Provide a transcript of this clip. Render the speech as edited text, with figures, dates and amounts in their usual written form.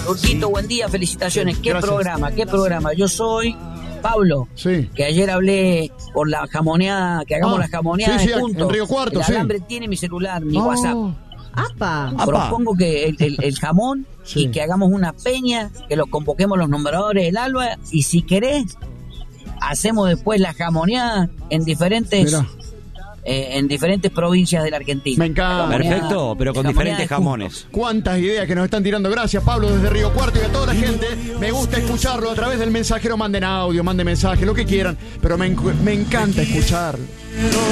Urquito, buen día, felicitaciones. ¿Qué Gracias. programa? Yo soy Pablo, Sí. que ayer hablé por la jamoneada, que hagamos la jamoneada sí, juntos. en Río Cuarto, el sí. alambre tiene mi celular, mi WhatsApp. ¡Apa! Propongo que el jamón Sí. y que hagamos una peña, que los convoquemos los nombradores del ALBA, y si querés, hacemos después la jamoneada en diferentes provincias de la Argentina. Me encanta. Perfecto, pero con diferentes jamones. Cuántas ideas que nos están tirando. Gracias, Pablo, desde Río Cuarto, y a toda la gente. Me gusta escucharlo a través del mensajero. Manden audio, manden mensaje, lo que quieran. Pero me encanta escucharlo.